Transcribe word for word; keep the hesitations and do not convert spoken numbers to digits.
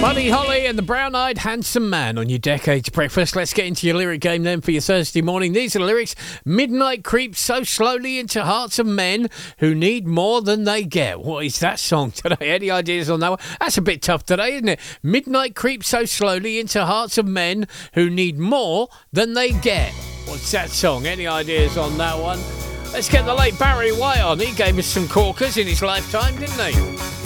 Buddy Holly and the Brown-Eyed Handsome Man on your Decades Breakfast. Let's get into your lyric game then for your Thursday morning. These are the lyrics. Midnight creeps so slowly into hearts of men who need more than they get. What is that song today? Any ideas on that one? That's a bit tough today, isn't it? Midnight creeps so slowly into hearts of men who need more than they get. What's that song? Any ideas on that one? Let's get the late Barry White on. He gave us some corkers in his lifetime, didn't he?